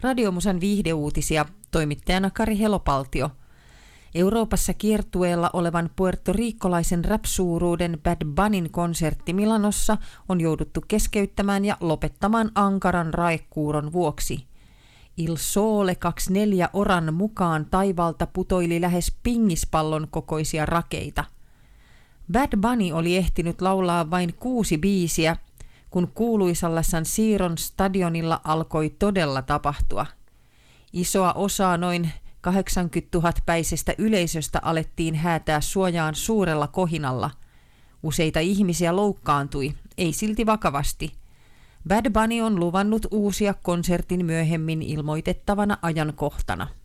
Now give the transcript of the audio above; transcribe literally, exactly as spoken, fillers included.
Radiomusan viihdeuutisia, toimittajana Kari Helopaltio. Euroopassa kiertueella olevan puertoriikkolaisen rap-suuruuden Bad Bunnyn konsertti Milanossa on jouduttu keskeyttämään ja lopettamaan ankaran raekuuron vuoksi. Il Sole kaksikymmentäneljä Oran mukaan taivaalta putoili lähes pingispallon kokoisia rakeita. Bad Bunny oli ehtinyt laulaa vain kuusi biisiä, kun kuuluisalla San Siron stadionilla alkoi todella tapahtua. Isoa osaa noin kahdeksankymmentätuhatta päisestä yleisöstä alettiin häätää suojaan suurella kohinalla. Useita ihmisiä loukkaantui, ei silti vakavasti. Bad Bunny on luvannut uusia konsertin myöhemmin ilmoitettavana ajankohtana.